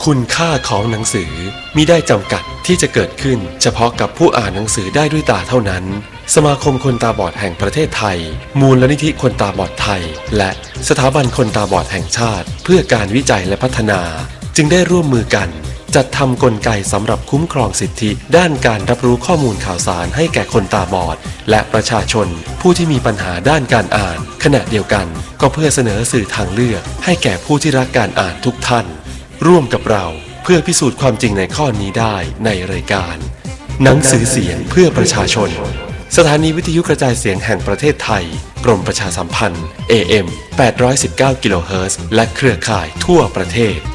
คุณค่าของหนังสือมิได้จำกัดที่จะเกิดขึ้นเฉพาะกับผู้อ่านหนังสือได้ด้วยตาเท่านั้นสมาคมคนตาบอดแห่งประเทศไทยมูลนิธิคนตาบอดไทยและสถาบันคนตาบอดแห่งชาติเพื่อการวิจัยและพัฒนาจึงได้ร่วมมือกันจัดทำกลไกสำหรับคุ้มครองสิทธิด้านการรับรู้ข้อมูลข่าวสารให้แก่คนตาบอดและประชาชนผู้ที่มีปัญหาด้านการอ่านขณะเดียวกันก็เพื่อเสนอสื่อทางเลือกให้แก่ผู้ที่รักการอ่านทุกท่านร่วมกับเราเพื่อพิสูจน์ความจริงในข้อนี้ได้ในรายการหนังสือเสียงเพื่อประชาชนสถานีวิทยุกระจายเสียงแห่งประเทศไทยกรมประชาสัมพันธ์ AM 819 กิโลเฮิรตซ์และเครือข่ายทั่วประเทศ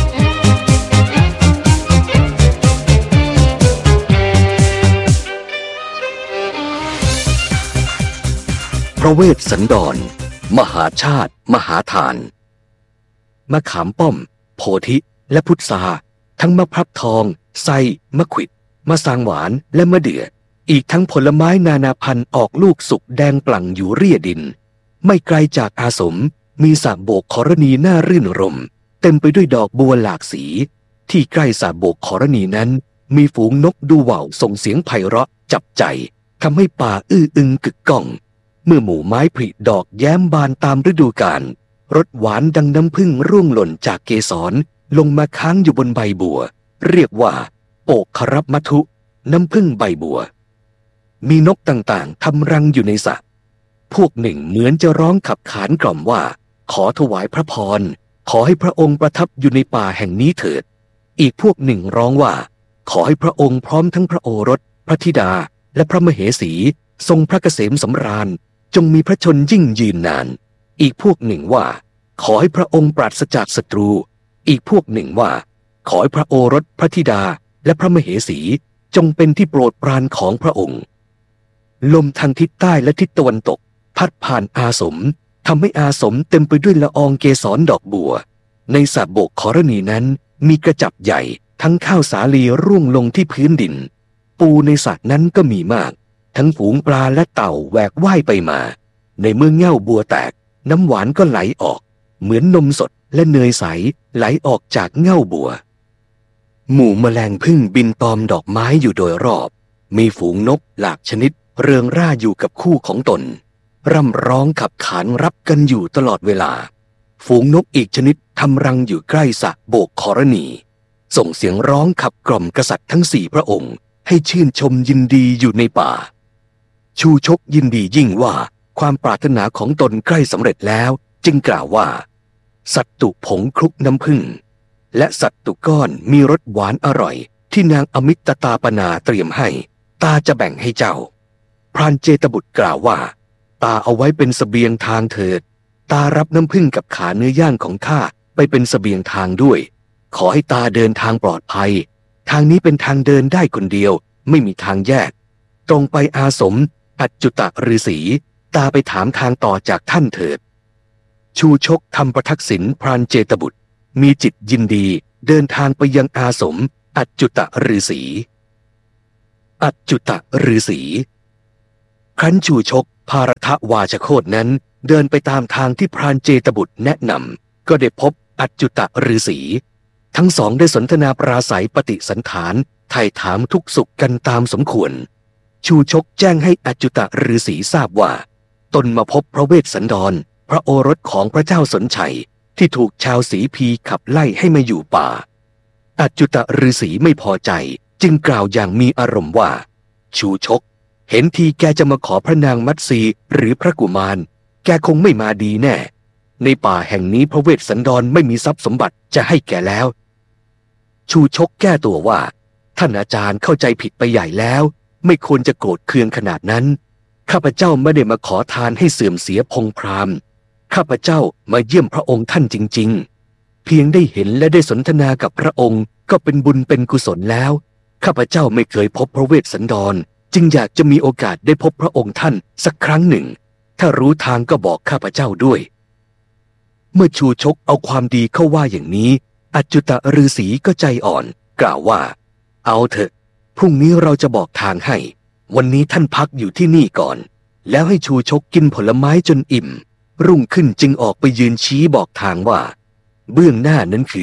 พระเวสสันดรมหาชาติมหาทานมะขามป้อมโพธิและพุทราทั้งมะพร้าวทองไซมะขวิดมะสางหวานและมะเดื่ออีกทั้งผลไม้นานาพันธุ์ออกลูกสุกแดงปลั่งอยู่เรี่ยดินไม่ไกลจากอาสมมีสระโบกขรณีน่ารื่นรมเต็มไปด้วยดอกบัวหลากสีที่ใกล้สระโบกขรณีนั้นมีฝูงนกดูว่าวส่งเสียงไพเราะจับใจทำให้ป่าอื้ออึงกึกก้องเมื่อหมู่ไม้ผลิดอกแย้มบานตามฤดูกาลรสหวานดังน้ำผึ้งร่วงหล่นจากเกสรลงมาค้างอยู่บนใบบัวเรียกว่าโอกครับมัทุน้ำผึ้งใบบัวมีนกต่างๆทำรังอยู่ในสระพวกหนึ่งเหมือนจะร้องขับขานกล่อมว่าขอถวายพระพรขอให้พระองค์ประทับอยู่ในป่าแห่งนี้เถิดอีกพวกหนึ่งร้องว่าขอให้พระองค์พร้อมทั้งพระโอรสพระธิดาและพระมเหสีทรงพระเกษมสำราญจงมีพระชนยิ่งยืนนานอีกพวกหนึ่งว่าขอให้พระองค์ปราศจากศัตรูอีกพวกหนึ่งว่าขอให้พระโอรสพระธิดาและพระมเหสีจงเป็นที่โปรดปรานของพระองค์ลมทางทิศใต้และทิศตะวันตกพัดผ่านอาสมทำให้อาสมเต็มไปด้วยละอองเกสรดอกบัวในสระโบกขรณีนั้นมีกระจับใหญ่ทั้งข้าวสาลีร่วงลงที่พื้นดินปูในสระนั้นก็มีมากทั้งฝูงปลาและเต่าแหวกว่ายไปมาในเมื่อเง่าบัวแตกน้ำหวานก็ไหลออกเหมือนนมสดและเนยใสไหลออกจากเง่าบัวหมู่แมลงผึ้งบินตอมดอกไม้อยู่โดยรอบมีฝูงนกหลากชนิดเริงร่าอยู่กับคู่ของตนร่ำร้องขับขานรับกันอยู่ตลอดเวลาฝูงนกอีกชนิดทำรังอยู่ใกล้สระโบกขรณีส่งเสียงร้องขับกล่อมกษัตริย์ทั้งสี่พระองค์ให้ชื่นชมยินดีอยู่ในป่าชูชกยินดียิ่งว่าความปรารถนาของตนใกล้สำเร็จแล้วจึงกล่าวว่าสัตตุผงคลุกน้ำผึ้งและสัตตุก้อนมีรสหวานอร่อยที่นางอมิตตาปนาเตรียมให้ตาจะแบ่งให้เจ้าพรานเจตบุตรกล่าวว่าตาเอาไว้เป็นเสบียงทางเถิดตารับน้ำผึ้งกับขาเนื้อย่างของข้าไปเป็นเสบียงทางด้วยขอให้ตาเดินทางปลอดภัยทางนี้เป็นทางเดินได้คนเดียวไม่มีทางแยกตรงไปอาสมอัจจุตฤาษีตาไปถามทางต่อจากท่านเถิดชูชกทำประทักษิณพรานเจตบุตรมีจิตยินดีเดินทางไปยังอาสมอัจจุตฤาษีอัจจุตฤาษีครั้นชูชกภารทวาชโคตนั้นเดินไปตามทางที่พรานเจตบุตรแนะนำก็ได้พบอัจจุตฤาษีทั้งสองได้สนทนาปราศัยปฏิสันถานไถ่ถามทุกสุขกันตามสมควรชูชกแจ้งให้อัจจุตฤาษีทราบว่าตนมาพบพระเวสสันดรพระโอรสของพระเจ้าสนชัยที่ถูกชาวสีพีขับไล่ให้มาอยู่ป่าอัจจุตฤาษีไม่พอใจจึงกล่าวอย่างมีอารมณ์ว่าชูชกเห็นทีแกจะมาขอพระนางมัตสีหรือพระกุมารแกคงไม่มาดีแน่ในป่าแห่งนี้พระเวสสันดรไม่มีทรัพย์สมบัติจะให้แกแล้วชูชกแก้ตัวว่าท่านอาจารย์เข้าใจผิดไปใหญ่แล้วไม่ควรจะโกรธเคืองขนาดนั้นข้าพเจ้าไม่ได้มาขอทานให้เสื่อมเสียพงพรามข้าพเจ้ามาเยี่ยมพระองค์ท่านจริงๆเพียงได้เห็นและได้สนทนากับพระองค์ก็เป็นบุญเป็นกุศลแล้วข้าพเจ้าไม่เคยพบพระเวสสันดรจึงอยากจะมีโอกาสได้พบพระองค์ท่านสักครั้งหนึ่งถ้ารู้ทางก็บอกข้าพเจ้าด้วยเมื่อชูชกเอาความดีเข้าว่าอย่างนี้อัจจุตฤาษีก็ใจอ่อนกล่าวว่าเอาเถอะพรุ่งนี้เราจะบอกทางให้วันนี้ท่านพักอยู่ที่นี่ก่อนแล้วให้ชูชกกินผลไม้จนอิ่มรุ่งขึ้นจึงออกไปยืนชี้บอกทางว่าเบื้องหน้านั้นคือ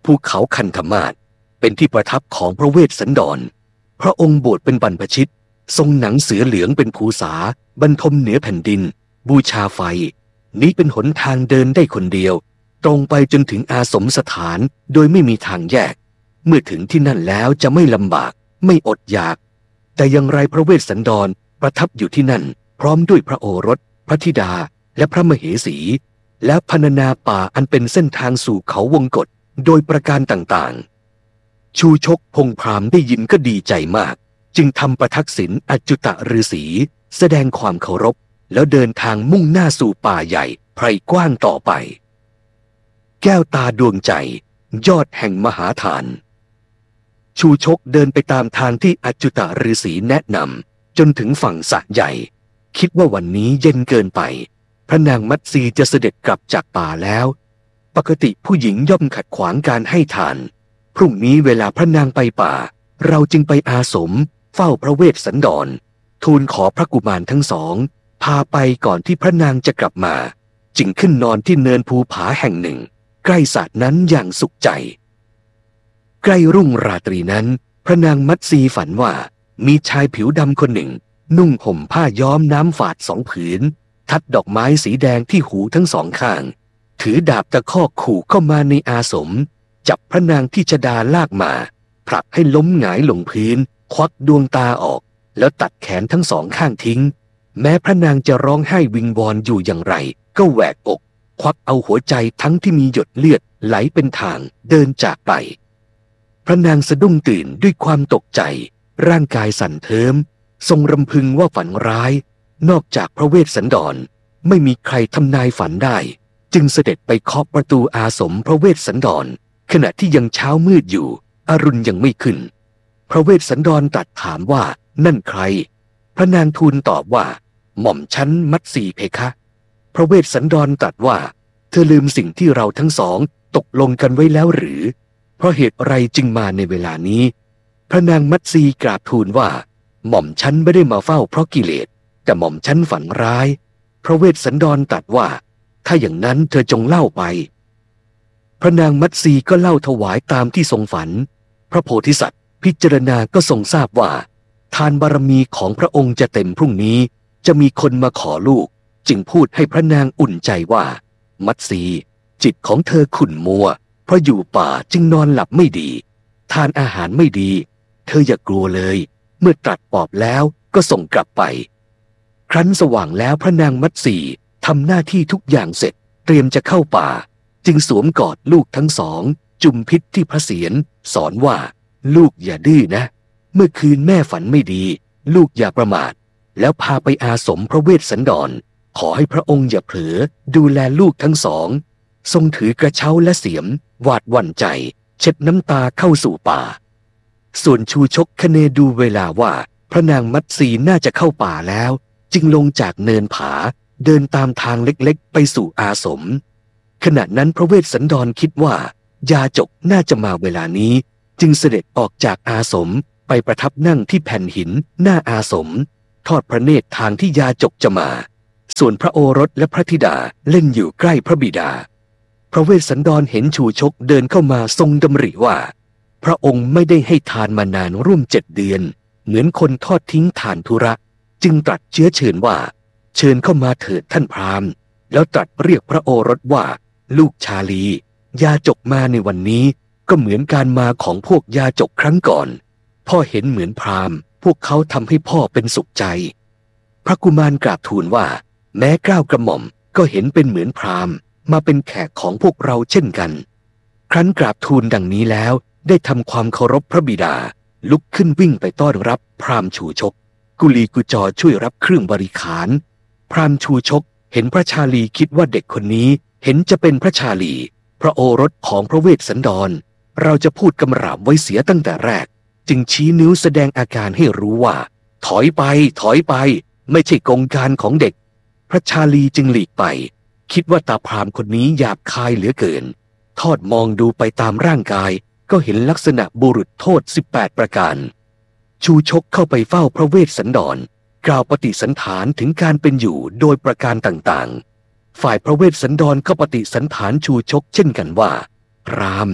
ภูเขาคันธมาศเป็นที่ประทับของพระเวสสันดรพระองค์บวชเป็นบรรพชิตทรงหนังเสือเหลืองเป็นภูษาบรรทมเหนือแผ่นดินบูชาไฟนี้เป็นหนทางเดินได้คนเดียวตรงไปจนถึงอาสมสถานโดยไม่มีทางแยกเมื่อถึงที่นั่นแล้วจะไม่ลำบากไม่อดอยากแต่อย่างไรพระเวสสันดรประทับอยู่ที่นั่นพร้อมด้วยพระโอรสพระธิดาและพระมเหสีและพรรณนาป่าอันเป็นเส้นทางสู่เขาวงกฏโดยประการต่างๆชูชกพงพรามได้ยินก็ดีใจมากจึงทำประทักษิณอจุตฤาษีแสดงความเคารพแล้วเดินทางมุ่งหน้าสู่ป่าใหญ่ไพรกว้างต่อไปแก้วตาดวงใจยอดแห่งมหาทานชูชกเดินไปตามทางที่อจุตฤาษีแนะนำจนถึงฝั่งสระใหญ่คิดว่าวันนี้เย็นเกินไปพระนางมัตสีจะเสด็จกลับจากป่าแล้วปกติผู้หญิงย่อมขัดขวางการให้ทานพรุ่งนี้เวลาพระนางไปป่าเราจึงไปอาสมเฝ้าพระเวสสันดรทูลขอพระกุมารทั้งสองพาไปก่อนที่พระนางจะกลับมาจึงขึ้นนอนที่เนินภูผาแห่งหนึ่งใกล้สระนั้นอย่างสุขใจใกล้รุ่งราตรีนั้นพระนางมัตสีฝันว่ามีชายผิวดำคนหนึ่งนุ่งห่มผ้าย้อมน้ำฝาด2 ผืนทัดดอกไม้สีแดงที่หูทั้งสองข้างถือดาบตะคอกขู่เข้ามาในอาสมจับพระนางที่ชฎาลากมาผลักให้ล้มหงายลงพื้นควักดวงตาออกแล้วตัดแขนทั้งสองข้างทิ้งแม้พระนางจะร้องไห้วิงวอนอยู่อย่างไรก็แหวกอกควักเอาหัวใจทั้งที่มีหยดเลือดไหลเป็นทางเดินจากไปพระนางสะดุ้งตื่นด้วยความตกใจร่างกายสั่นเทิมทรงรำพึงว่าฝันร้ายนอกจากพระเวสสันดรไม่มีใครทำนายฝันได้จึงเสด็จไปเคาะประตูอาสมพระเวสสันดรขณะที่ยังเช้ามืดอยู่อรุณยังไม่ขึ้นพระเวสสันดรตรัสถามว่านั่นใครพระนางทูลตอบว่าหม่อมชั้นมัตสีเพคะพระเวสสันดรตรัสว่าเธอลืมสิ่งที่เราทั้งสองตกลงกันไว้แล้วหรือเพราะเหตุอะไรจึงมาในเวลานี้พระนางมัตสีกราบทูลว่าหม่อมชั้นไม่ได้มาเฝ้าเพราะกิเลสแต่หม่อมชั้นฝันร้ายพระเวสสันดรตรัสว่าถ้าอย่างนั้นเธอจงเล่าไปพระนางมัตสีก็เล่าถวายตามที่ทรงฝันพระโพธิสัตว์พิจารณาก็ทรงทราบว่าทานบารมีของพระองค์จะเต็มพรุ่งนี้จะมีคนมาขอลูกจึงพูดให้พระนางอุ่นใจว่ามัตสีจิตของเธอขุ่นมัวเพราะอยู่ป่าจึงนอนหลับไม่ดีทานอาหารไม่ดีเธออย่ากลัวเลยเมื่อตรัสปอบแล้วก็ส่งกลับไปครั้นสว่างแล้วพระนางมัตสีทำหน้าที่ทุกอย่างเสร็จเตรียมจะเข้าป่าจึงสวมกอดลูกทั้งสองจุมพิษที่พระเศียรสอนว่าลูกอย่าดื้อนะเมื่อคืนแม่ฝันไม่ดีลูกอย่าประมาทแล้วพาไปอาสมพระเวสสันดรขอให้พระองค์อย่าเผลอดูแลลูกทั้งสองทรงถือกระเช้าและเสียมหวาดหวั่นใจเช็ดน้ำตาเข้าสู่ป่าส่วนชูชกคเนดูเวลาว่าพระนางมัตสีน่าจะเข้าป่าแล้วจึงลงจากเนินผาเดินตามทางเล็กๆไปสู่อาสมขณะนั้นพระเวสสันดรคิดว่ายาจกน่าจะมาเวลานี้จึงเสด็จออกจากอาสมไปประทับนั่งที่แผ่นหินหน้าอาสมทอดพระเนตรทางที่ยาจกจะมาส่วนพระโอรสและพระธิดาเล่นอยู่ใกล้พระบิดาพระเวสสันดรเห็นชูชกเดินเข้ามาทรงดำริว่าพระองค์ไม่ได้ให้ทานมานานร่วม7 เดือนเหมือนคนทอดทิ้งทานธุระจึงตรัสเชื้อเชิญว่าเชิญเข้ามาเถิดท่านพราหมณ์แล้วตรัสเรียกพระโอรสว่าลูกชาลียาจกมาในวันนี้ก็เหมือนการมาของพวกยาจกครั้งก่อนพ่อเห็นเหมือนพราหมณ์พวกเขาทำให้พ่อเป็นสุขใจพระกุมารกราบทูลว่าแม้เกล้ากระหม่อมก็เห็นเป็นเหมือนพราหมณ์มาเป็นแขกของพวกเราเช่นกันครั้นกราบทูลดังนี้แล้วได้ทำความเคารพพระบิดาลุกขึ้นวิ่งไปต้อนรับพราหมณ์ชูชกกุลีกุจอช่วยรับเครื่องบริขารพราหมณ์ชูชกเห็นพระชาลีคิดว่าเด็กคนนี้เห็นจะเป็นพระชาลีพระโอรสของพระเวสสันดรเราจะพูดกำราบไว้เสียตั้งแต่แรกจึงชี้นิ้วแสดงอาการให้รู้ว่าถอยไปถอยไปไม่ใช่กงการของเด็กพระชาลีจึงหลีกไปคิดว่าตาพราหมณ์คนนี้หยาบคายเหลือเกินทอดมองดูไปตามร่างกายก็เห็นลักษณะบุรุษโทษ18 ประการชูชกเข้าไปเฝ้าพระเวสสันดรกล่าวปฏิสันถานถึงการเป็นอยู่โดยประการต่างๆฝ่ายพระเวสสันดรก็ปฏิสันถานชูชกเช่นกันว่าพราหมณ์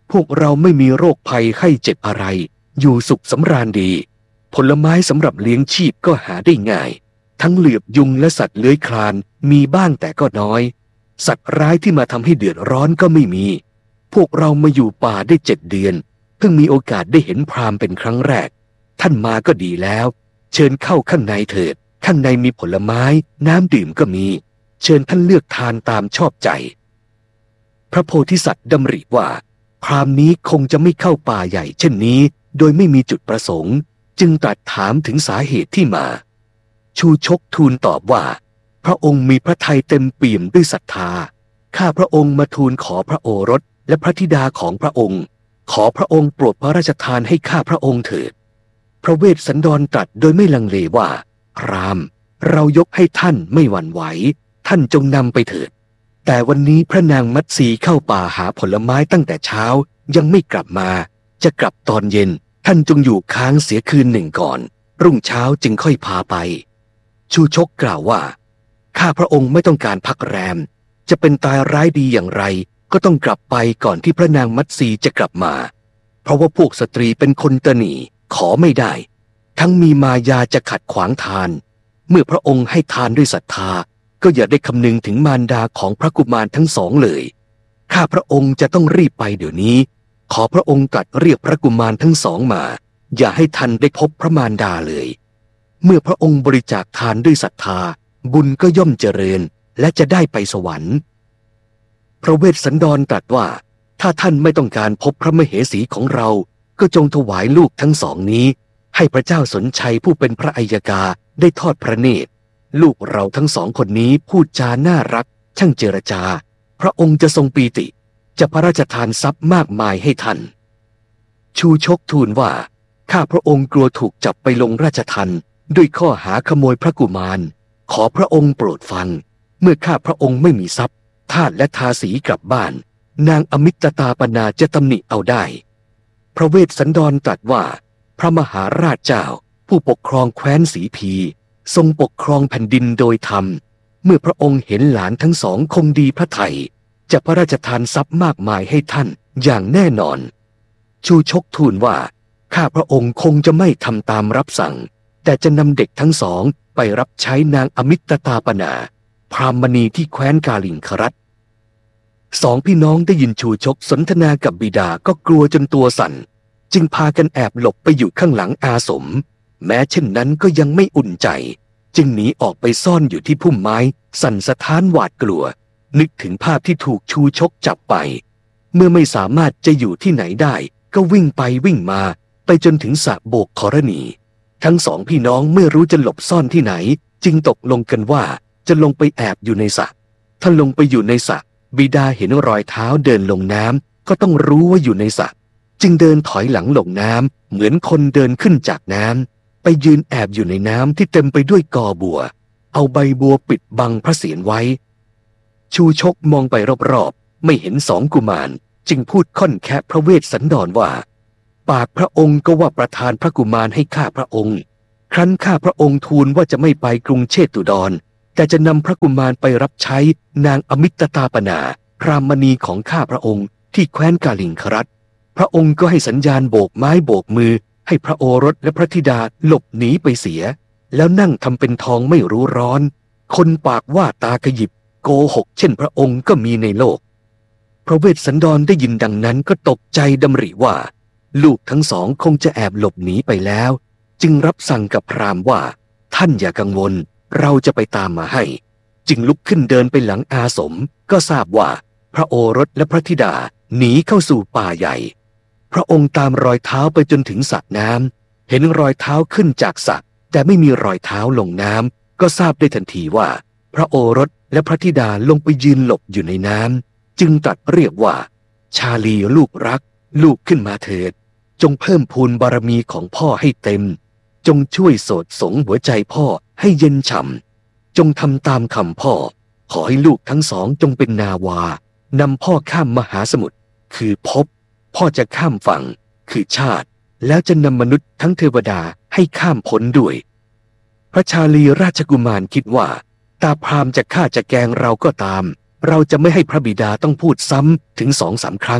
พวกเราไม่มีโรคภัยไข้เจ็บอะไรอยู่สุขสำราญดีผลไม้สำหรับเลี้ยงชีพก็หาได้ง่ายทั้งเหลือบยุงและสัตว์เลื้อยคลานมีบ้างแต่ก็น้อยสัตว์ร้ายที่มาทำให้เดือดร้อนก็ไม่มีพวกเรามาอยู่ป่าได้7 เดือนเพิ่งมีโอกาสได้เห็นพราหมณ์เป็นครั้งแรกท่านมาก็ดีแล้วเชิญเข้าข้างในเถิดข้างในมีผลไม้น้ำดื่มก็มีเชิญท่านเลือกทานตามชอบใจพระโพธิสัตว์ดำริว่าพราหมณ์นี้คงจะไม่เข้าป่าใหญ่เช่นนี้โดยไม่มีจุดประสงค์จึงตรัสถามถึงสาเหตุที่มาชูชกทูลตอบว่าพระองค์มีพระทัยเต็มเปี่ยมด้วยศรัทธาข้าพระองค์มาทูลขอพระโอรสและพระธิดาของพระองค์ขอพระองค์โปรดพระราชทานให้ข้าพระองค์เถิดพระเวสสันดรตรัสโดยไม่ลังเลว่าพราหมณ์เรายกให้ท่านไม่หวั่นไหวท่านจงนำไปเถิดแต่วันนี้พระนางมัตสีเข้าป่าหาผลไม้ตั้งแต่เช้ายังไม่กลับมาจะกลับตอนเย็นท่านจงอยู่ค้างเสียคืนหนึ่งก่อนรุ่งเช้าจึงค่อยพาไปชูชกกล่าวว่าข้าพระองค์ไม่ต้องการพักแรมจะเป็นตายร้ายดีอย่างไรก็ต้องกลับไปก่อนที่พระนางมัตสีจะกลับมาเพราะว่าพวกสตรีเป็นคนตนีขอไม่ได้ทั้งมีมายาจะขัดขวางทานเมื่อพระองค์ให้ทานด้วยศรัทธาก็อย่าได้คำนึงถึงมารดาของพระกุมารทั้งสองเลยข้าพระองค์จะต้องรีบไปเดี๋ยวนี้ขอพระองค์ตรัสเรียกพระกุมารทั้งสองมาอย่าให้ท่านได้พบพระมารดาเลยเมื่อพระองค์บริจาคทานด้วยศรัทธาบุญก็ย่อมเจริญและจะได้ไปสวรรค์พระเวสสันดรตรัสว่าถ้าท่านไม่ต้องการพบพระมเหสีของเราก็จงถวายลูกทั้งสองนี้ให้พระเจ้าสนชัยผู้เป็นพระอัยกาได้ทอดพระเนตรลูกเราทั้งสองคนนี้พูดจาน่ารักช่างเจรจาพระองค์จะทรงปีติจะพระราชทานทรัพย์มากมายให้ท่านชูชกทูลว่าข้าพระองค์กลัวถูกจับไปลงราชทัณฑ์ด้วยข้อหาขโมยพระกุมารขอพระองค์โปรดฟังเมื่อข้าพระองค์ไม่มีทรัพย์ทาสและทาสีกลับบ้านนางอมิตตาปนาจะตำหนิเอาได้พระเวสสันดรตรัสว่าพระมหาราชเจ้าผู้ปกครองแคว้นสีพีทรงปกครองแผ่นดินโดยธรรมเมื่อพระองค์เห็นหลานทั้งสองคงดีพระทัยจะพระราชทานทรัพย์มากมายให้ท่านอย่างแน่นอนชูชกทูลว่าข้าพระองค์คงจะไม่ทำตามรับสั่งแต่จะนำเด็กทั้งสองไปรับใช้นางอมิตตาปนาพราหมณีที่แคว้นกาลิงครัตสองพี่น้องได้ยินชูชกสนทนากับบิดาก็กลัวจนตัวสั่นจึงพากันแอบหลบไปอยู่ข้างหลังอาสมแม้เช่นนั้นก็ยังไม่อุ่นใจจึงหนีออกไปซ่อนอยู่ที่พุ่มไม้สั่นสะท้านหวาดกลัวนึกถึงภาพที่ถูกชูชกจับไปเมื่อไม่สามารถจะอยู่ที่ไหนได้ก็วิ่งไปวิ่งมาไปจนถึงสระโบกขรณีทั้งสองพี่น้องไม่รู้จะหลบซ่อนที่ไหนจึงตกลงกันว่าจะลงไปแอบอยู่ในสระถ้าลงไปอยู่ในสระบิดาเห็นรอยเท้าเดินลงน้ำก็ต้องรู้ว่าอยู่ในสระจึงเดินถอยหลังลงน้ำเหมือนคนเดินขึ้นจากน้ำไปยืนแอบอยู่ในน้ำที่เต็มไปด้วยกอบัวเอาใบบัวปิดบังพระเศียรไว้ชูชกมองไปรอบๆไม่เห็นสองกุมารจึงพูดค่อนแคะพระเวสสันดรว่าปากพระองค์ก็ว่าประทานพระกุมารให้ข้าพระองค์ครั้นข้าพระองค์ทูลว่าจะไม่ไปกรุงเชตุดรแต่จะนำพระกุมารไปรับใช้นางอมิตตาปนาพราหมณีของข้าพระองค์ที่แคว้นกาลิงครัตพระองค์ก็ให้สัญญาณโบกไม้โบกมือให้พระโอรสและพระธิดาหลบหนีไปเสียแล้วนั่งทำเป็นทองไม่รู้ร้อนคนปากว่าตากระยิบโกหกเช่นพระองค์ก็มีในโลกพระเวสสันดรได้ยินดังนั้นก็ตกใจดำริว่าลูกทั้งสองคงจะแอบหลบหนีไปแล้วจึงรับสั่งกับพราหมณ์ว่าท่านอย่ากังวลเราจะไปตามมาให้จึงลุกขึ้นเดินไปหลังอาสมก็ทราบว่าพระโอรสและพระธิดาหนีเข้าสู่ป่าใหญ่พระองค์ตามรอยเท้าไปจนถึงสระน้ำเห็นรอยเท้าขึ้นจากสระแต่ไม่มีรอยเท้าลงน้ำก็ทราบได้ทันทีว่าพระโอรสและพระธิดาลงไปยืนหลบอยู่ในน้ำจึงตรัสเรียกว่าชาลีลูกรักลูกขึ้นมาเถิดจงเพิ่มพูนบารมีของพ่อให้เต็มจงช่วยโสดสงหัวใจพ่อให้เย็นฉ่ำจงทำตามคำพ่อขอให้ลูกทั้งสองจงเป็นนาวานำพ่อข้ามมหาสมุทรคือภพพ่อจะข้ามฝั่งคือชาติแล้วจะนำมนุษย์ทั้งเทวดาให้ข้ามพ้นด้วยพระชาลีราชกุมารคิดว่าตาพราหมณ์จะฆ่าจะแกล้งเราก็ตามเราจะไม่ให้พระบิดาต้องพูดซ้ำถึง2-3 ครั้ง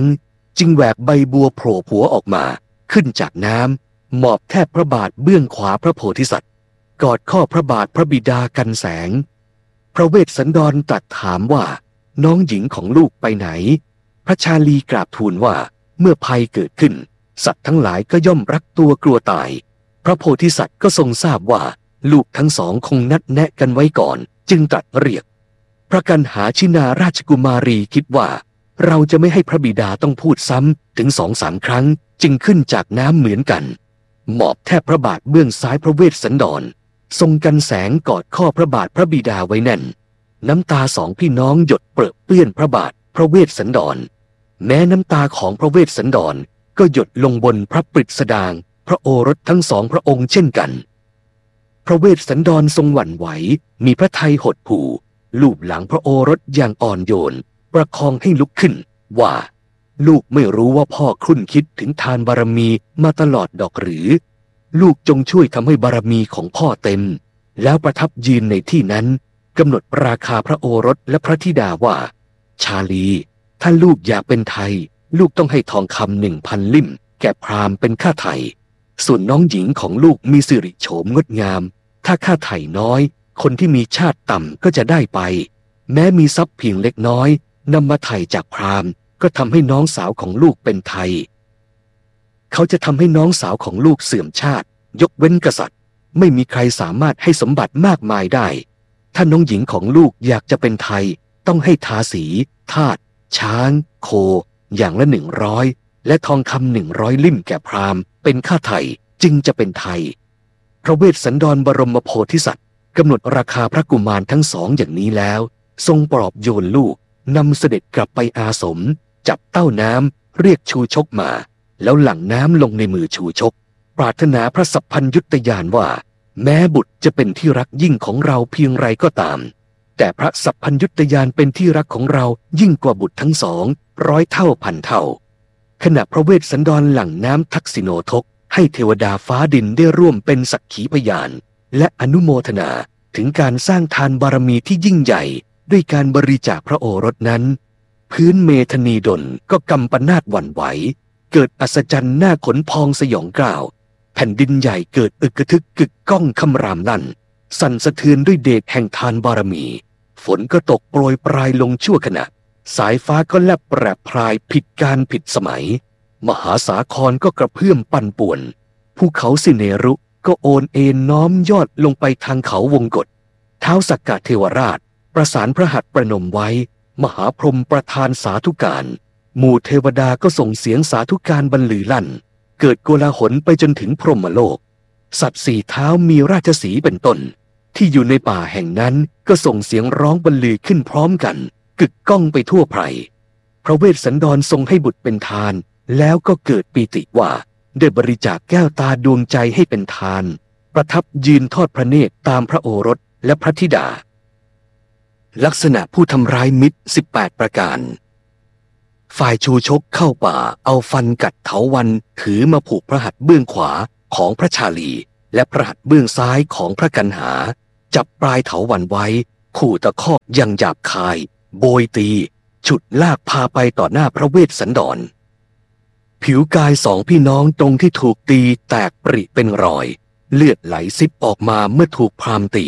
จึงแหวกใบบัวโผล่หัวออกมาขึ้นจากน้ำหมอบแทบพระบาทเบื้องขวาพระโพธิสัตว์กอดข้อพระบาทพระบิดากันแสงพระเวสสันดรตรัสถามว่าน้องหญิงของลูกไปไหนพระชาลีกราบทูลว่าเมื่อภัยเกิดขึ้นสัตว์ทั้งหลายก็ย่อมรักตัวกลัวตายพระโพธิสัตว์ก็ทรงทราบว่าลูกทั้งสองคงนัดแนะกันไว้ก่อนจึงตรัสเรียกพระกันหาชินาราชกุมารีคิดว่าเราจะไม่ให้พระบิดาต้องพูดซ้ำถึง2-3 ครั้งจึงขึ้นจากน้ำเหมือนกันหมอบแทบพระบาทเบื้องซ้ายพระเวสสันดรทรงกันแสงกอดข้อพระบาทพระบิดาไว้แน่นน้ำตา2 พี่น้องหยดเปรอะเปื้อนพระบาทพระเวสสันดรแม้น้ำตาของพระเวสสันดรก็หยดลงบนพระปริศดางพระโอรสทั้ง2 พระองค์เช่นกันพระเวสสันดรทรงหวั่นไหวมีพระทัยหดหู่ลูบหลังพระโอรสอย่างอ่อนโยนประคองให้ลุกขึ้นว่าลูกไม่รู้ว่าพ่อครุ่นคิดถึงทานบารมีมาตลอดดอกหรือลูกจงช่วยทำให้บารมีของพ่อเต็มแล้วประทับยืนในที่นั้นกำหนดราคาพระโอรสและพระธิดาว่าชาลีถ้าลูกอยากเป็นไทยลูกต้องให้ทองคำ1,000 ลิ่มแก่พราหมณ์เป็นค่าไถ่ส่วนน้องหญิงของลูกมีสิริโฉมงดงามถ้าค่าไถ่น้อยคนที่มีชาติต่ำก็จะได้ไปแม้มีทรัพย์เพียงเล็กน้อยนำมาไถ่จากพราหมณ์ก็ทำให้น้องสาวของลูกเป็นไทยเขาจะทำให้น้องสาวของลูกเสื่อมชาติยกเว้นกษัตริย์ไม่มีใครสามารถให้สมบัติมากมายได้ถ้าน้องหญิงของลูกอยากจะเป็นไทยต้องให้ทาสีทาสช้างโคอย่างละ100และทองคำ100 ลิ่มแก่พราหมณ์เป็นค่าไถ่จึงจะเป็นไทยพระเวสสันดรบรมโพธิสัตว์กำหนดราคาพระกุมารทั้ง2อย่างนี้แล้วทรงปลอบโยนลูกนำเสด็จกลับไปอาสมจับเต้าน้ำเรียกชูชกมาแล้วหลั่งน้ำลงในมือชูชกปรารถนาพระสัพพัญญุตญาณว่าแม้บุตรจะเป็นที่รักยิ่งของเราเพียงไรก็ตามแต่พระสัพพัญญุตญาณเป็นที่รักของเรายิ่งกว่าบุตรทั้ง200 เท่าพันเท่าขณะพระเวสสันดรหลั่งน้ำทักษิโนทกให้เทวดาฟ้าดินได้ร่วมเป็นสักขีพยานและอนุโมทนาถึงการสร้างทานบารมีที่ยิ่งใหญ่ด้วยการบริจาคพระโอรสนั้นพื้นเมธนีดลก็กำปนาตหวั่นไหวเกิดอัศจรรย์หน้าขนพองสยองกล้าวแผ่นดินใหญ่เกิดอึกกระทึกกึกก้องคำรามลั่นสั่นสะเทือนด้วยเดชแห่งทานบารมีฝนก็ตกโปรยปรายลงชั่วขณะสายฟ้าก็แลบแปรพรายผิดการผิดสมัยมหาสาครก็กระเพื่อมปั่นป่วนภูเขาสิเนรุก็โอนเอ็นน้อมยอดลงไปทางเขาวงกฏท้าวสักกะเทวราชประสานพระหัตถ์ประนมไว้มหาพรหมประทานสาธุการหมู่เทวดาก็ส่งเสียงสาธุการบรรลือลั่นเกิดโกลาหลไปจนถึงพรหมโลกสัตว์4 เท้ามีราชสีห์เป็นต้นที่อยู่ในป่าแห่งนั้นก็ส่งเสียงร้องบรรลือขึ้นพร้อมกันกึกก้องไปทั่วไพรพระเวสสันดรทรงให้บุตรเป็นทานแล้วก็เกิดปีติว่าได้บริจาคแก้วตาดวงใจให้เป็นทานประทับยืนทอดพระเนตรตามพระโอรสและพระธิดาลักษณะผู้ทำร้ายมิตร18 ประการฝ่ายชูชกเข้าป่าเอาฟันกัดเถาวัลย์ถือมาผูกพระหัตถ์เบื้องขวาของพระชาลีและพระหัตถ์เบื้องซ้ายของพระกันหาจับปลายเถาวัลย์ไว้ขู่ตะคอกอย่างหยาบคายโบยตีฉุดลากพาไปต่อหน้าพระเวสสันดรผิวกาย2 พี่น้องตรงที่ถูกตีแตกปริเป็นรอยเลือดไหลซิบออกมาเมื่อถูกพราหมณ์ตี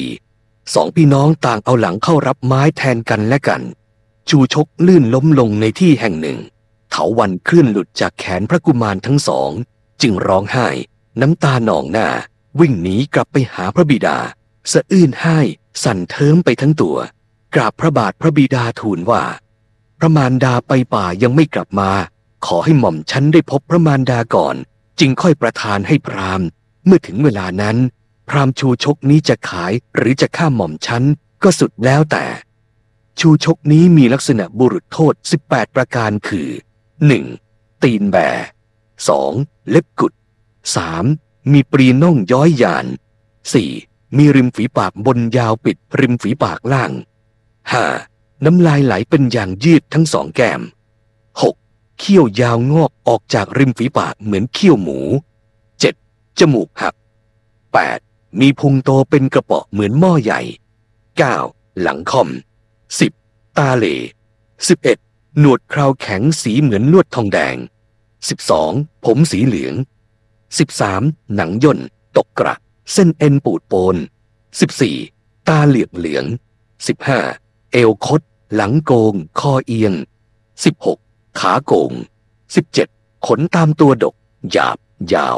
2 พี่น้องต่างเอาหลังเข้ารับไม้แทนกันและกันชูชกลื่นล้มลงในที่แห่งหนึ่งเถาวัลย์เคลื่อนหลุดจากแขนพระกุมารทั้ง2จึงร้องไห้น้ำตาหนองหน้าวิ่งหนีกลับไปหาพระบิดาสะอื้นไห้สั่นเทิมไปทั้งตัวกราบพระบาทพระบิดาทูลว่าพระมารดาไปป่ายังไม่กลับมาขอให้หม่อมฉันได้พบพระมารดาก่อนจึงค่อยประทานให้พราหมณ์เมื่อถึงเวลานั้นพราหมณ์ชูชกนี้จะขายหรือจะฆ่าหม่อมฉันก็สุดแล้วแต่ชูชกนี้มีลักษณะบุรุษโทษ18 ประการคือ 1. ตีนแบ 2. เล็บกุด 3. มีปรีน่องย้อยยาน 4. มีริมฝีปากบนยาวปิดริมฝีปากล่าง 5. น้ำลายไหลเป็นอย่างยืดทั้ง2 แก้ม 6. เขี้ยวยาวงอกออกจากริมฝีปากเหมือนเขี้ยวหมู 7. จมูกหัก 8. มีพุงโตเป็นกระเปาะเหมือนหม้อใหญ่ 9. หลังค่อม 10. ตาเหล่ 11. หนวดเคราแข็งสีเหมือนลวดทองแดง 12. ผมสีเหลือง 13. หนังย่นตกกระเส้นเอ็นปูดโปน 14. ตาเหลือกเหลือง 15. เอวคดหลังโกงคอเอียง 16. ขาโกง 17. ขนตามตัวดกหยาบยาว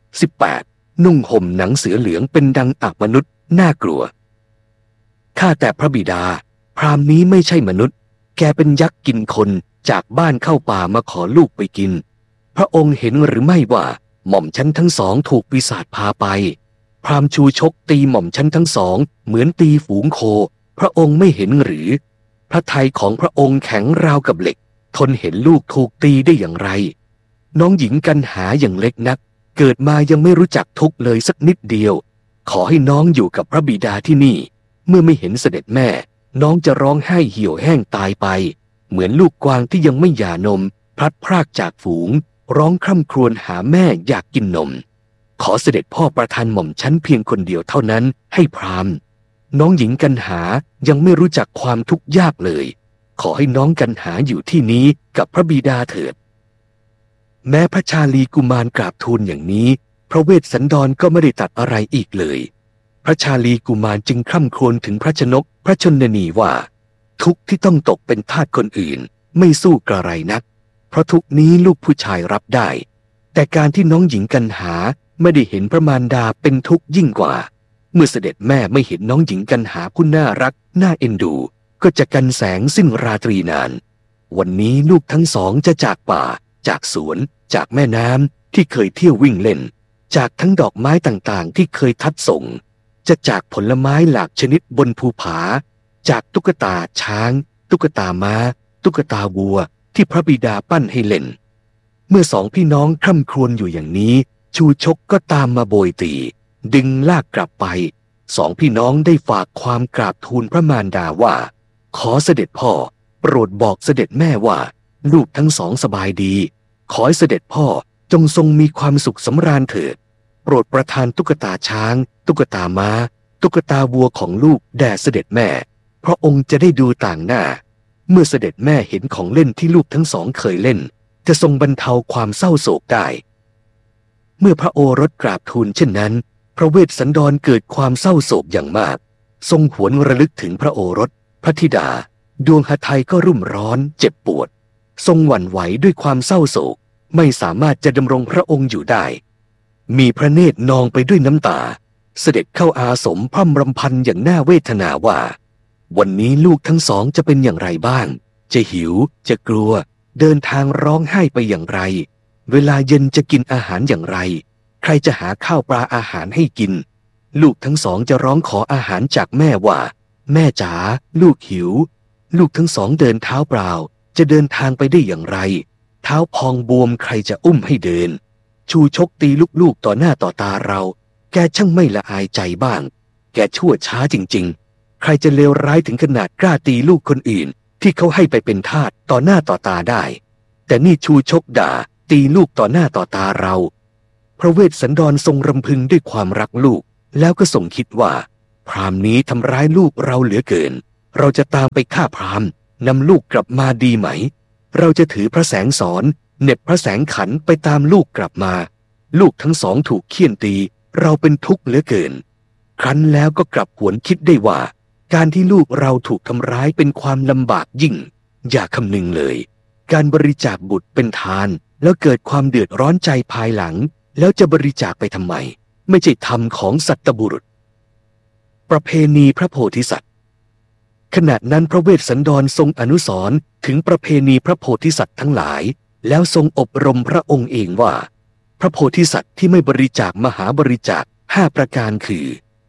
18. นุ่งห่มหนังเสือเหลืองเป็นดังอักมนุษย์น่ากลัวข้าแต่พระบิดาพราหมณ์นี้ไม่ใช่มนุษย์แกเป็นยักษ์กินคนจากบ้านเข้าป่ามาขอลูกไปกินพระองค์เห็นหรือไม่ว่าหม่อมชั้นทั้งสองถูกปีศาจพาไปพราหมณ์ชูชกตีหม่อมชั้นทั้งสองเหมือนตีฝูงโคพระองค์ไม่เห็นหรือพระทัยของพระองค์แข็งราวกับเหล็กทนเห็นลูกถูกตีได้อย่างไรน้องหญิงกันหาอย่างเล็กนักเกิดมายังไม่รู้จักทุกข์เลยสักนิดเดียวขอให้น้องอยู่กับพระบิดาที่นี่เมื่อไม่เห็นเสด็จแม่น้องจะร้องไห้เหี่ยวแห้งตายไปเหมือนลูกกวางที่ยังไม่หย่านมพลัดพรากจากฝูงร้องคร่ำครวญหาแม่อยากกินนมขอเสด็จพ่อประทานหม่อมชั้นเพียงคนเดียวเท่านั้นให้พราหมณ์น้องหญิงกันหายังไม่รู้จักความทุกข์ยากเลยขอให้น้องกันหาอยู่ที่นี้กับพระบิดาเถิดแม้พระชาลีกุมารกราบทูลอย่างนี้พระเวสสันดรก็ไม่ได้ตัดอะไรอีกเลยพระชาลีกุมารจึงคร่ำครวญถึงพระชนกพระชนนีว่าทุกข์ที่ต้องตกเป็นทาสคนอื่นไม่สู้กระไรนักเพราะทุกนี้ลูกผู้ชายรับได้แต่การที่น้องหญิงกันหาไม่ได้เห็นพระมารดาเป็นทุกข์ยิ่งกว่าเมื่อเสด็จแม่ไม่เห็นน้องหญิงกันหาผู้น่ารักน่าเอ็นดูก็จะกันแสงสิ้นราตรีนานวันนี้ลูกทั้งสองจะจากป่าจากสวนจากแม่น้ำที่เคยเที่ยววิ่งเล่นจากทั้งดอกไม้ต่างๆที่เคยทัดส่งจะจากผลไม้หลากชนิดบนภูผาจากตุ๊กตาช้างตุ๊กตาม้าตุ๊กตาวัวที่พระบิดาปั้นให้เล่นเมื่อสองพี่น้องคร่ำครวญอยู่อย่างนี้ชูชกก็ตามมาโบยตีดึงลากกลับไปสองพี่น้องได้ฝากความกราบทูลพระมารดาว่าขอเสด็จพ่อโปรดบอกเสด็จแม่ว่าลูกทั้งสองสบายดีขอให้เสด็จพ่อจงทรงมีความสุขสำราญเถิดโปรดประทานตุ๊กตาช้างตุ๊กตาม้าตุ๊กตาวัวของลูกแด่เสด็จแม่เพราะองค์จะได้ดูต่างหน้าเมื่อเสด็จแม่เห็นของเล่นที่ลูกทั้งสองเคยเล่นจะทรงบรรเทาความเศร้าโศกได้เมื่อพระโอรสกราบทูลเช่นนั้นพระเวสสันดรเกิดความเศร้าโศกอย่างมากทรงหวนระลึกถึงพระโอรสพระธิดาดวงหทัยก็รุ่มร้อนเจ็บปวดทรงหวั่นไหวด้วยความเศร้าโศกไม่สามารถจะดำรงพระองค์อยู่ได้มีพระเนตรนองไปด้วยน้ำตาเสด็จเข้าอาสมพร่ำรำพันอย่างน่าเวทนาว่าวันนี้ลูกทั้งสองจะเป็นอย่างไรบ้างจะหิวจะกลัวเดินทางร้องไห้ไปอย่างไรเวลาเย็นจะกินอาหารอย่างไรใครจะหาข้าวปลาอาหารให้กินลูกทั้งสองจะร้องขออาหารจากแม่ว่าแม่จ๋าลูกหิวลูกทั้งสองเดินเท้าเปล่าจะเดินทางไปได้อย่างไรเท้าพองบวมใครจะอุ้มให้เดินชูชกตีลูกๆต่อหน้าต่อตาเราแกช่างไม่ละอายใจบ้างแกชั่วช้าจริงๆใครจะเลวร้ายถึงขนาดกล้าตีลูกคนอื่นที่เขาให้ไปเป็นทาสต่อหน้าต่อตาได้แต่นี่ชูชกด่าตีลูกต่อหน้าต่อตาเราพระเวสสันดรทรงรำพึงด้วยความรักลูกแล้วก็ทรงคิดว่าพราหมณ์นี้ทำร้ายลูกเราเหลือเกินเราจะตามไปฆ่าพราหมณ์นำลูกกลับมาดีไหมเราจะถือพระแสงสอนเหน็บพระแสงขันไปตามลูกกลับมาลูกทั้งสองถูกเฆี่ยนตีเราเป็นทุกข์เหลือเกินครั้นแล้วก็กลับหวนคิดได้ว่าการที่ลูกเราถูกทำร้ายเป็นความลำบากยิ่งอย่าคำนึงเลยการบริจาคบุตรเป็นทานแล้วเกิดความเดือดร้อนใจภายหลังแล้วจะบริจาคไปทำไมไม่ใช่ธรรมของสัตบุรุษประเพณีพระโพธิสัตว์ขณะนั้นพระเวสสันดรทรงอนุสรณ์ถึงประเพณีพระโพธิสัตว์ทั้งหลายแล้วทรงอบรมพระองค์เองว่าพระโพธิสัตว์ที่ไม่บริจาคมหาบริจาค5ประการคือ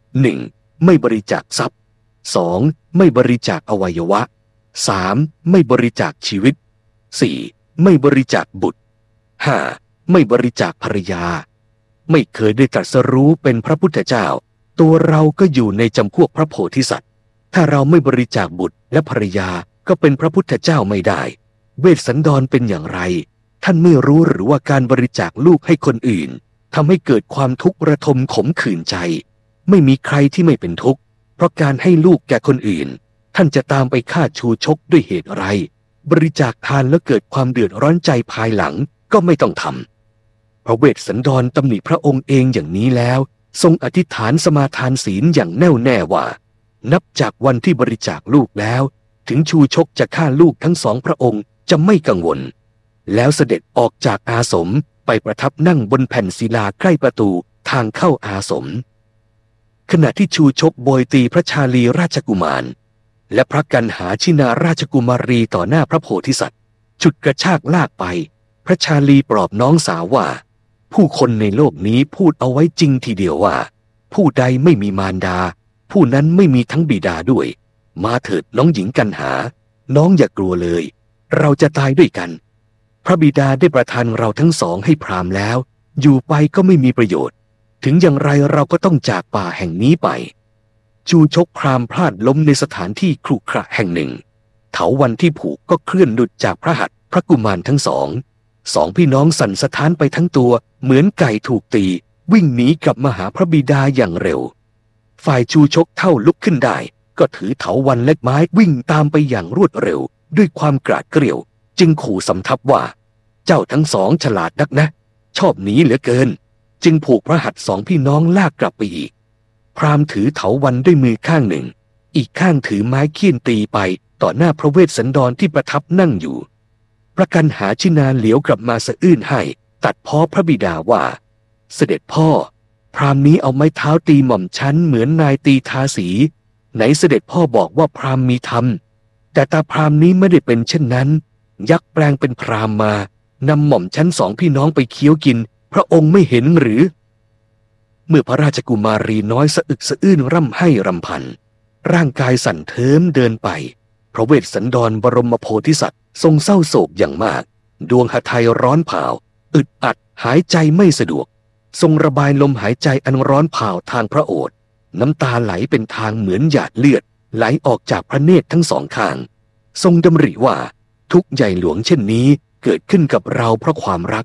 1. ไม่บริจาคทรัพย์ 2. ไม่บริจาคอวัยวะ 3. ไม่บริจาคชีวิต 4. ไม่บริจาคบุตร 5. ไม่บริจาคภรรยาไม่เคยได้ตรัสรู้เป็นพระพุทธเจ้าตัวเราก็อยู่ในจำพวกพระโพธิสัตว์ถ้าเราไม่บริจาคบุตรและภรรยาก็เป็นพระพุทธเจ้าไม่ได้เวสสันดรเป็นอย่างไรท่านไม่รู้หรือว่าการบริจาคลูกให้คนอื่นทำให้เกิดความทุกข์ระทมขมขื่นใจไม่มีใครที่ไม่เป็นทุกข์เพราะการให้ลูกแก่คนอื่นท่านจะตามไปฆ่าชูชกด้วยเหตุอะไรบริจาคทานแล้วเกิดความเดือดร้อนใจภายหลังก็ไม่ต้องทำพระเวสสันดรตำหนิพระองค์เองอย่างนี้แล้วทรงอธิษฐานสมาทานศีลอย่างแน่วแน่ว่านับจากวันที่บริจาคลูกแล้วถึงชูชกจะฆ่าลูกทั้งสองพระองค์จะไม่กังวลแล้วเสด็จออกจากอาสมไปประทับนั่งบนแผ่นศิลาใกล้ประตูทางเข้าอาสมขณะที่ชูชกโบยตีพระชาลีราชกุมารและพระกันหาชินาราชกุมารีต่อหน้าพระโพธิสัตว์ฉุดกระชากลากไปพระชาลีปลอบน้องสาวว่าผู้คนในโลกนี้พูดเอาไว้จริงทีเดียวว่าผู้ใดไม่มีมารดาผู้นั้นไม่มีทั้งบิดาด้วยมาเถิดน้องหญิงกันหาน้องอย่ากลัวเลยเราจะตายด้วยกันพระบิดาได้ประทานเราทั้งสองให้พราหมณ์แล้วอยู่ไปก็ไม่มีประโยชน์ถึงอย่างไรเราก็ต้องจากป่าแห่งนี้ไปชูชกพราหมณ์พลาดล้มในสถานที่ครุขระแห่งหนึ่งเถาวัลย์ที่ผูกก็เคลื่อนหลุดจากพระหัตถ์พระกุมารทั้งสองพี่น้องสั่นสะท้านไปทั้งตัวเหมือนไก่ถูกตีวิ่งหนีกลับมาหาพระบิดาอย่างเร็วฝ่ายชูชกเท่าลุกขึ้นได้ก็ถือเถาวัลย์และไม้วิ่งตามไปอย่างรวดเร็วด้วยความกราดเกรี่ยวจึงขู่สำทับว่าเจ้าทั้งสองฉลาดนักนะชอบหนีเหลือเกินจึงผูกพระหัตถ์สองพี่น้องลากกลับไปอีกพราหมณ์ถือเถาวัลย์ด้วยมือข้างหนึ่งอีกข้างถือไม้เฆี่ยนตีไปต่อหน้าพระเวสสันดรที่ประทับนั่งอยู่พระกันหาชินาเหลียวกลับมาสะอื้นให้ตัดพ้อพระบิดาว่าเสด็จพ่อพราหมณ์นี้เอาไม้เท้าตีหม่อมชั้นเหมือนนายตีทาสีไหนเสด็จพ่อบอกว่าพราหมณ์มีธรรมแต่ตาพราหมณ์นี้ไม่ได้เป็นเช่นนั้นยักษ์แปลงเป็นพราหมณ์มานำหม่อมชั้นสองพี่น้องไปเคี้ยวกินพระองค์ไม่เห็นหรือเมื่อพระราชกุมารีน้อยสะอึกสะอื้นร่ำไห้รำพันร่างกายสั่นเทิมเดินไปพระเวสสันดรบรมโพธิสัตว์ทรงเศร้าโศกอย่างมากดวงหทัยร้อนเผาอึดอัดหายใจไม่สะดวกทรงระบายลมหายใจอันร้อนเผาทางพระโอษฐ์น้ำตาไหลเป็นทางเหมือนหยาดเลือดไหลออกจากพระเนตรทั้งสองข้างทรงดำริว่าทุกข์ใหญ่หลวงเช่นนี้เกิดขึ้นกับเราเพราะความรัก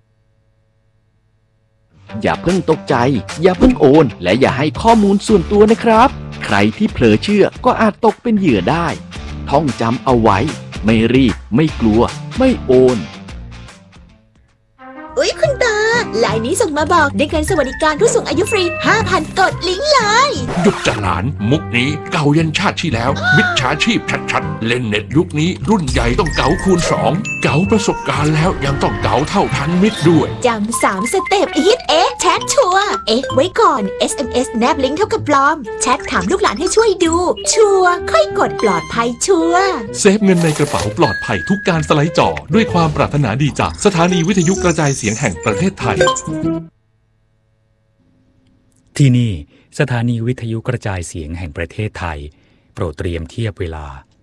อย่าเพิ่งตกใจอย่าเพิ่งโอนและอย่าให้ข้อมูลส่วนตัวนะครับใครที่เผลอเชื่อก็อาจตกเป็นเหยื่อได้ท่องจำเอาไว้ไม่รีบไม่กลัวไม่โอนอุ๊ยคุณตาไลน์นี้ส่งมาบอกได้เงินสวัสดิการผู้สูงอายุฟรี 5,000 กดลิงก์เลยหยุดจะหลานมุกนี้เก่ายันชาติที่แล้วมิจฉาชีพชัดๆเล่นเน็ตยุคนี้รุ่นใหญ่ต้องเก๋าคูณ2เก๋าประสบการณ์แล้วยังต้องเก๋าเท่าทันมิตรด้วยจำ3 สเต็ปฮิตแชทชัวร์ไว้ก่อน SMS แนบลิงก์เท่ากับปลอมแชทถามลูกหลานให้ช่วยดูชัวร์ค่อยกดปลอดภัยชัวร์เซฟเงินในกระเป๋าปลอดภัยทุกการสไลด์จอด้วยความปรารถนาดีจากสถานีวิทยุกระจายเสียงแห่งประเทศไทยที่นี่สถานีวิทยุกระจายเสียงแห่งประเทศไทยโปรดเตรียมเทียบเวลา